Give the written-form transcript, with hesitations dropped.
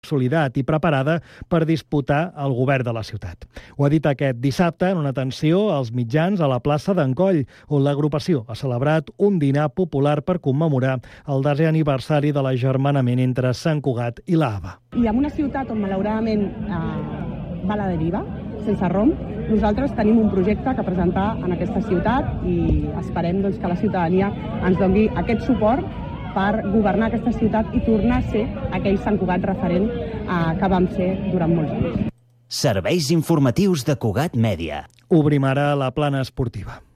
consolidat i preparada per disputar el govern de la ciutat. Ho ha dit aquest dissabte en una atenció als mitjans a la plaça d'Encoll, on l'agrupació ha celebrat un dinar popular per commemorar el 10è aniversari de l'agermanament entre Sant Cugat i l'Ava. I en una ciutat on malauradament va a la deriva, sense rumb, nosaltres tenim un projecte que presentar en aquesta ciutat i esperem que la ciutadania ens doni aquest suport per governar aquesta ciutat i tornar a ser aquell Sant Cugat referent que vam ser durant molts anys. Serveis informatius de Cugat Mèdia. Obrim ara la plana esportiva.